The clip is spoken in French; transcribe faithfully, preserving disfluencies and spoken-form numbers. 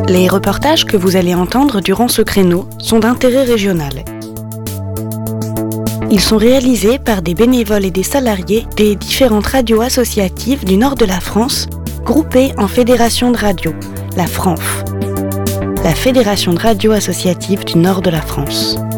Les reportages que vous allez entendre durant ce créneau sont d'intérêt régional. Ils sont réalisés par des bénévoles et des salariés des différentes radios associatives du nord de la France, groupées en fédération de radio, la FRANF, la Fédération de radio associative du nord de la France.